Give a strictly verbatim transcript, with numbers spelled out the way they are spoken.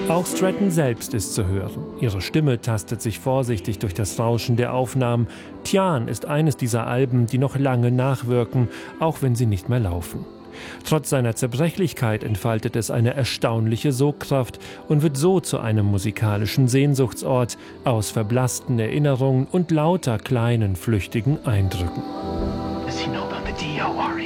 Auch Stratton selbst ist zu hören. Ihre Stimme tastet sich vorsichtig durch das Rauschen der Aufnahmen. Tian ist eines dieser Alben, die noch lange nachwirken, auch wenn sie nicht mehr laufen. Trotz seiner Zerbrechlichkeit entfaltet es eine erstaunliche Sogkraft und wird so zu einem musikalischen Sehnsuchtsort aus verblassten Erinnerungen und lauter kleinen, flüchtigen Eindrücken. Does he know about the D O R?